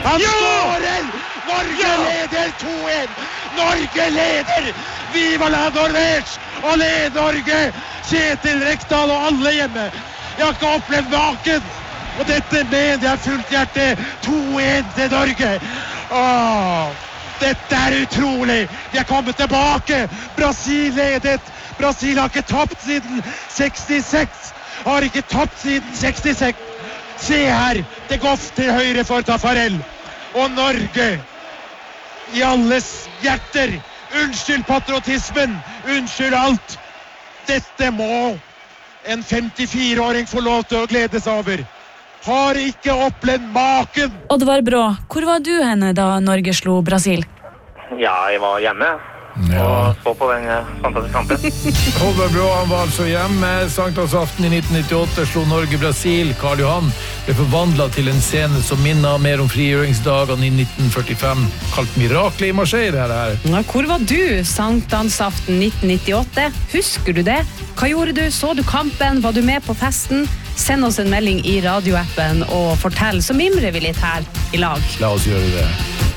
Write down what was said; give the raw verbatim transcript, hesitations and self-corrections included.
Han skårer! Norge ja! leder to en! Norge leder! Viva la Norvège! Og led Norge! Kjetil Rekdal og alle hjemme! Jeg har ikke opplevd maken! Og dette mener jeg fullt hjerte! to en til Norge! Åh, dette er utrolig! De er kommet tilbake! Brasil ledet! Brasil har ikke tapt siden sekstiseks! Har ikke tapt siden sekstiseks! Se her! Det går til høyre for Tafarel! Og Norge i alles hjerter. Unnskyld patriotismen, unnskyld alt. Dette må en femtifire-åring få lov til å glede seg over. Har ikke opplevd maken. Oddvar Brå, hvor var du henne da Norge slo Brasil? Ja, jeg var hjemme. Ja. Og så på den fantastiske kampen. Oddvar Brå, han var altså hjemme. Sankthansaften i nitten nittiåtte slo Norge Brasil. Karl Johan ble forvandlet til en scene som minner mer om frigjøringsdagene i nitten førtifem, kalt Miraklet i Marseille, det her. Ja, hvor var du Sankthansaften nitten nittiåtte? Husker du det? Hva gjorde du? Så du kampen? Var du med på festen? Send oss en melding i radioappen og fortell, så mimrer vi litt her i lag. La oss gjøre det.